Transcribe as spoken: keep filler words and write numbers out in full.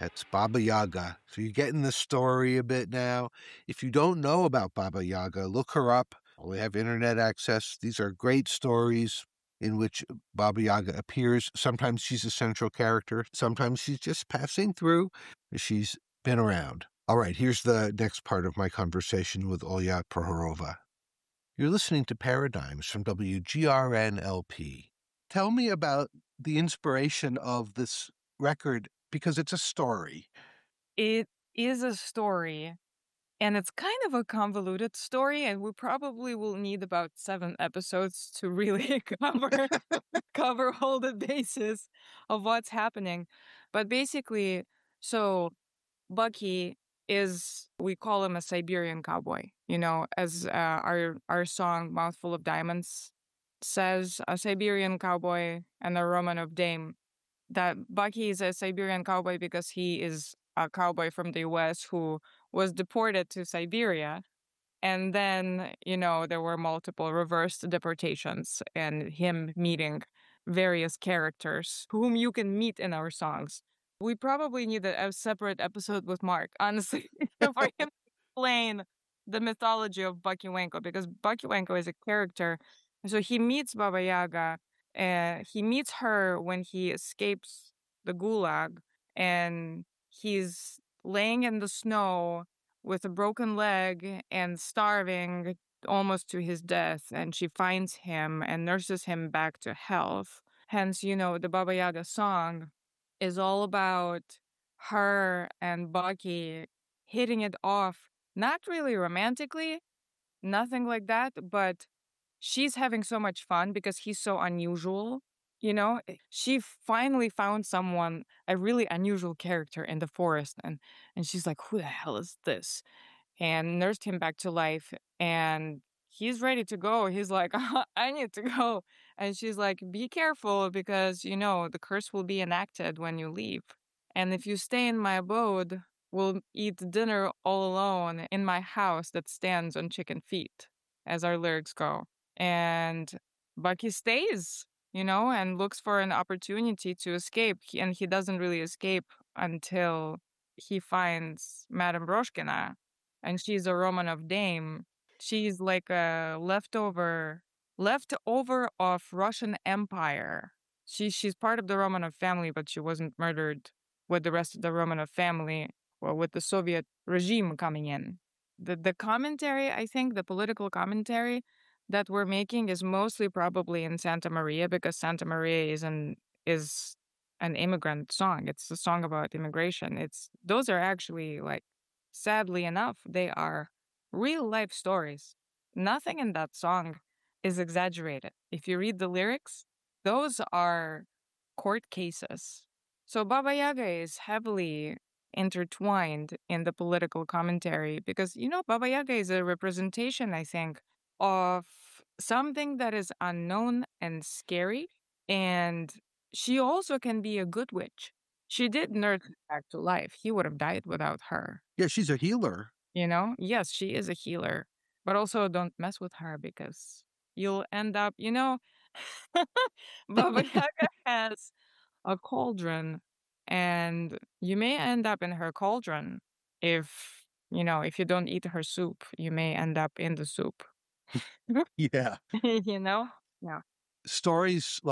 That's Baba Yaga. So you're getting the story a bit now. If you don't know about Baba Yaga, look her up. We have internet access. These are great stories in which Baba Yaga appears. Sometimes she's a central character. Sometimes she's just passing through. She's been around. All right, here's the next part of my conversation with Olya Prohorova. You're listening to Paradigms from W G R N L P. Tell me about the inspiration of this record, because it's a story. It is a story, and it's kind of a convoluted story, and we probably will need about seven episodes to really cover cover all the bases of what's happening. But basically, so Bucky is, we call him a Siberian cowboy, you know, as uh, our our song Mouthful of Diamonds says, a Siberian cowboy and a Romanov dame. That Bucky is a Siberian cowboy because he is a cowboy from the U S who was deported to Siberia. And then, you know, there were multiple reverse deportations and him meeting various characters whom you can meet in our songs. We probably need a, a separate episode with Mark, honestly, for him to explain the mythology of Bucky Wenko, because Bucky Wenko is a character. So he meets Baba Yaga, and he meets her when he escapes the gulag, and he's laying in the snow with a broken leg and starving almost to his death, and she finds him and nurses him back to health. Hence, you know, the Baba Yaga song is all about her and Bucky hitting it off, not really romantically, nothing like that, but she's having so much fun because he's so unusual. You know, she finally found someone, a really unusual character in the forest, and and she's like, who the hell is this? And nursed him back to life, and he's ready to go. He's like, I need to go. And she's like, be careful, because, you know, the curse will be enacted when you leave. And if you stay in my abode, we'll eat dinner all alone in my house that stands on chicken feet, as our lyrics go. And Bucky stays, you know, and looks for an opportunity to escape. And he doesn't really escape until he finds Madame Broshkina, and she's a Romanov dame. She's like a leftover leftover of Russian Empire. She she's part of the Romanov family, but she wasn't murdered with the rest of the Romanov family, well, with the Soviet regime coming in. The the commentary, I think, the political commentary that we're making is mostly probably in Santa Maria, because Santa Maria is an is an immigrant song. It's a song about immigration. It's those are actually, like, sadly enough, they are real life stories. Nothing in that song is exaggerated. If you read the lyrics, those are court cases. So Baba Yaga is heavily intertwined in the political commentary because, you know, Baba Yaga is a representation, I think, of something that is unknown and scary. And she also can be a good witch. She did nurse him back to life. He would have died without her. Yeah, she's a healer. You know? Yes, she is a healer. But also don't mess with her because you'll end up, you know, Baba Yaga has a cauldron, and you may end up in her cauldron if, you know, if you don't eat her soup, you may end up in the soup. Yeah. You know? Yeah. Stories